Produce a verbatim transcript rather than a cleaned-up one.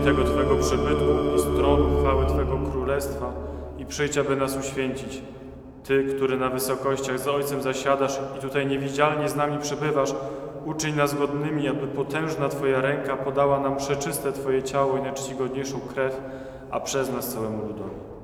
tego Twego przybytku i z tronu chwały Twego Królestwa i przyjdź, aby nas uświęcić. Ty, który na wysokościach z Ojcem zasiadasz i tutaj niewidzialnie z nami przebywasz, uczyń nas godnymi, aby potężna Twoja ręka podała nam przeczyste Twoje ciało i najczcigodniejszą krew, a przez nas całemu ludowi.